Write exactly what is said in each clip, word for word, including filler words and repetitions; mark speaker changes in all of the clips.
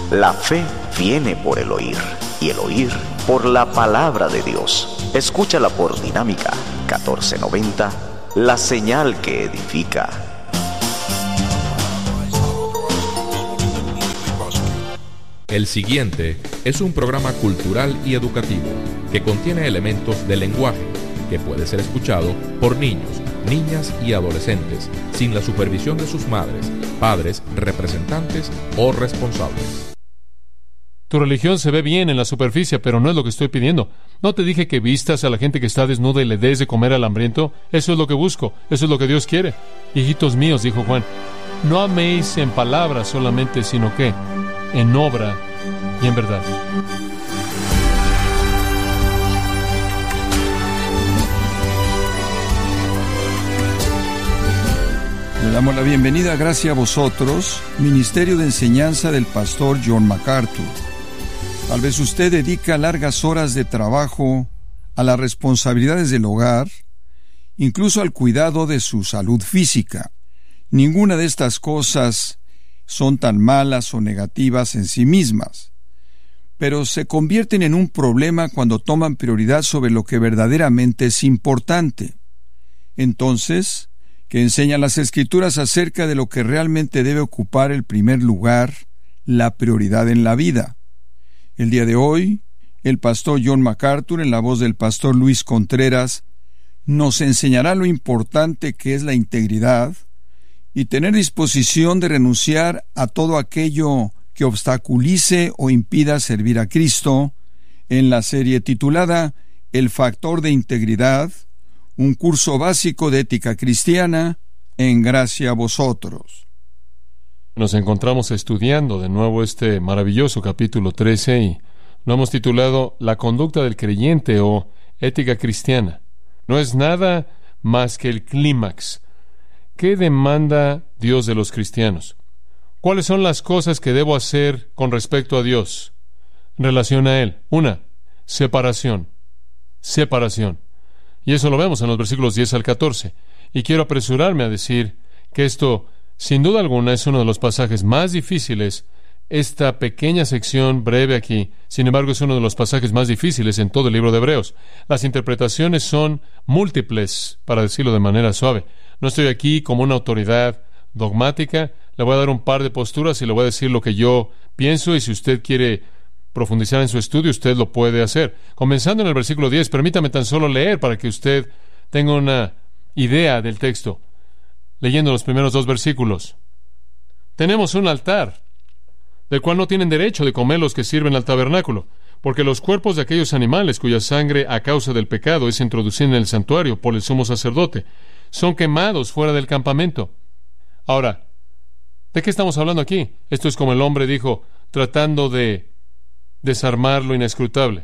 Speaker 1: La fe viene por el oír, y el oír por la palabra de Dios. Escúchala por Dinámica catorce noventa, la señal que edifica.
Speaker 2: El siguiente es un programa cultural y educativo que contiene elementos de lenguaje que puede ser escuchado por niños, niñas y adolescentes sin la supervisión de sus madres, padres, representantes o responsables.
Speaker 3: Tu religión se ve bien en la superficie, pero no es lo que estoy pidiendo. ¿No te dije que vistas a la gente que está desnuda y le des de comer al hambriento? Eso es lo que busco, eso es lo que Dios quiere. Hijitos míos, dijo Juan, no améis en palabras solamente, sino que en obra y en verdad.
Speaker 4: Le damos la bienvenida, gracias a vosotros, Ministerio de Enseñanza del Pastor John MacArthur. Tal vez usted dedica largas horas de trabajo a las responsabilidades del hogar, incluso al cuidado de su salud física. Ninguna de estas cosas son tan malas o negativas en sí mismas, pero se convierten en un problema cuando toman prioridad sobre lo que verdaderamente es importante. Entonces, ¿qué enseñan las Escrituras acerca de lo que realmente debe ocupar el primer lugar, la prioridad en la vida? El día de hoy, el pastor John MacArthur, en la voz del pastor Luis Contreras, nos enseñará lo importante que es la integridad y tener disposición de renunciar a todo aquello que obstaculice o impida servir a Cristo, en la serie titulada El factor de integridad, un curso básico de ética cristiana, en gracia a vosotros.
Speaker 3: Nos encontramos estudiando de nuevo este maravilloso capítulo trece y lo hemos titulado La conducta del creyente o ética cristiana. No es nada más que el clímax. ¿Qué demanda Dios de los cristianos? ¿Cuáles son las cosas que debo hacer con respecto a Dios en relación a Él? Una, separación. Separación. Y eso lo vemos en los versículos diez al catorce. Y quiero apresurarme a decir que esto, sin duda alguna, es uno de los pasajes más difíciles. Esta pequeña sección breve aquí, sin embargo, es uno de los pasajes más difíciles en todo el libro de Hebreos. Las interpretaciones son múltiples, para decirlo de manera suave. No estoy aquí como una autoridad dogmática. Le voy a dar un par de posturas y le voy a decir lo que yo pienso, y si usted quiere profundizar en su estudio, usted lo puede hacer. Comenzando en el versículo diez, permítame tan solo leer para que usted tenga una idea del texto. Leyendo los primeros dos versículos. Tenemos un altar, del cual no tienen derecho de comer los que sirven al tabernáculo, porque los cuerpos de aquellos animales cuya sangre a causa del pecado es introducida en el santuario por el sumo sacerdote, son quemados fuera del campamento. Ahora, ¿de qué estamos hablando aquí? Esto es como el hombre dijo, tratando de desarmar lo inescrutable.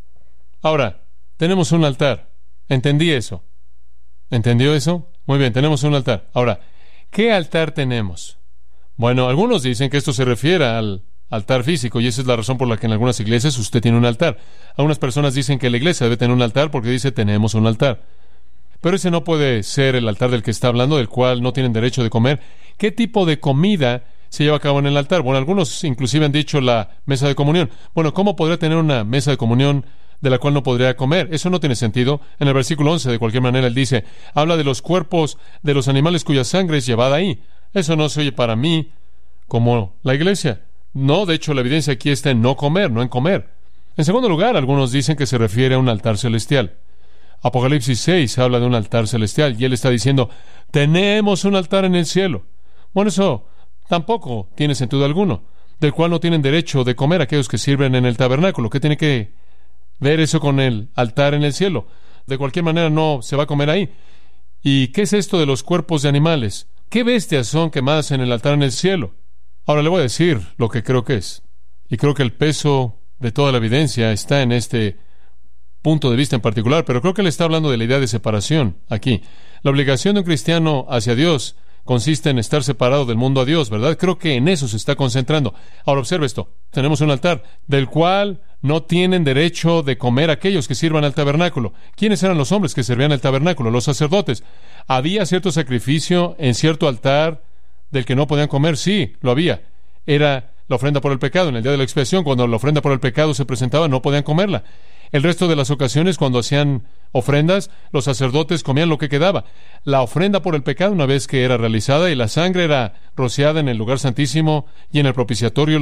Speaker 3: Ahora, tenemos un altar. ¿Entendí eso? ¿Entendió eso? Muy bien, tenemos un altar. Ahora, ¿qué altar tenemos? Bueno, algunos dicen que esto se refiere al altar físico, y esa es la razón por la que en algunas iglesias usted tiene un altar. Algunas personas dicen que la iglesia debe tener un altar porque dice, tenemos un altar. Pero ese no puede ser el altar del que está hablando, del cual no tienen derecho de comer. ¿Qué tipo de comida se lleva a cabo en el altar? Bueno, algunos inclusive han dicho la mesa de comunión. Bueno, ¿cómo podría tener una mesa de comunión de la cual no podría comer? Eso no tiene sentido. En el versículo once, de cualquier manera, él dice, habla de los cuerpos de los animales cuya sangre es llevada ahí. Eso no se oye para mí como la iglesia. No, de hecho, la evidencia aquí está en no comer, no en comer. En segundo lugar, algunos dicen que se refiere a un altar celestial. Apocalipsis seis habla de un altar celestial, y él está diciendo, tenemos un altar en el cielo. Bueno, eso tampoco tiene sentido alguno, del cual no tienen derecho de comer aquellos que sirven en el tabernáculo. ¿Qué tiene que ver eso con el altar en el cielo? De cualquier manera no se va a comer ahí. ¿Y qué es esto de los cuerpos de animales? ¿Qué bestias son quemadas en el altar en el cielo? Ahora le voy a decir lo que creo que es. Y creo que el peso de toda la evidencia está en este punto de vista en particular, pero creo que él está hablando de la idea de separación aquí. La obligación de un cristiano hacia Dios consiste en estar separado del mundo a Dios, ¿verdad? Creo que en eso se está concentrando. Ahora observe esto. Tenemos un altar del cual no tienen derecho de comer aquellos que sirvan al tabernáculo. ¿Quiénes eran los hombres que servían al tabernáculo? Los sacerdotes. ¿Había cierto sacrificio en cierto altar del que no podían comer? Sí, lo había. Era la ofrenda por el pecado. En el día de la expiación, cuando la ofrenda por el pecado se presentaba, no podían comerla. El resto de las ocasiones, cuando hacían ofrendas, los sacerdotes comían lo que quedaba. La ofrenda por el pecado, una vez que era realizada y la sangre era rociada en el lugar santísimo y en el propiciatorio,